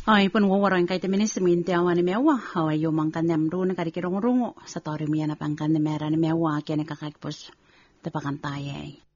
Ay pun wawarang kay teminismin ti awan ni mewa haway yung mang kanem runa kadi kirungo-rungo sa tori mo yan apang kanemera ni mewa kaya nakakagpos tapakantayay.